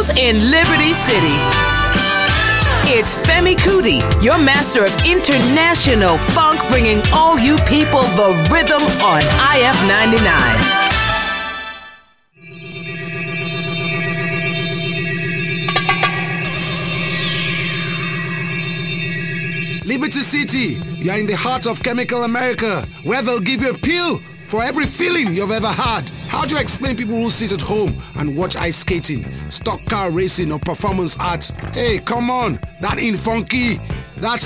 Studios in Liberty City. It's Femi Kuti, your master of international funk, bringing all you people the rhythm on IF 99. Liberty City, you are in the heart of Chemical America, where they'll give you a pill for every feeling you've ever had. How do you explain people who sit at home and watch ice skating, stock car racing or performance art? Hey, come on, that ain't funky.